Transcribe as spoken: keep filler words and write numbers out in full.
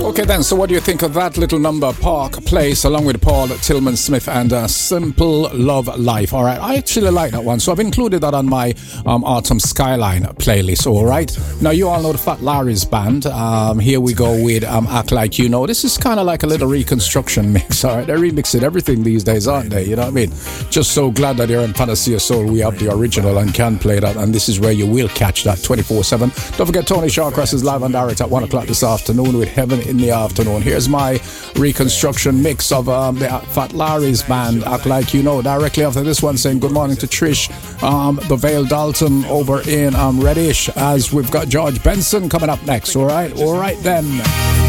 Okay then, so what do you think of that little number, Park Place, along with Paul Tillman Smith and uh, Simple Love Life? All right, I actually like that one, so I've included that on my um, Autumn Skyline playlist. All right, now you all know the Fat Larry's band. Um, here we go with um, Act Like You Know. This is kind of like a little reconstruction mix. All right, they're remixing everything these days, aren't they? You know what I mean? Just so glad that here in Fantasy Soul we have the original and can play that, and this is where you will catch that twenty-four seven. Don't forget Tony Shawcross is live and direct at one o'clock this afternoon with Heaven in the Afternoon. Here's my reconstruction mix of um, the Fat Larry's band, Act Like You Know. Directly after this one, saying good morning to Trish, um, the Vale Dalton over in um, Reddish, as we've got George Benson coming up next. All right, all right then.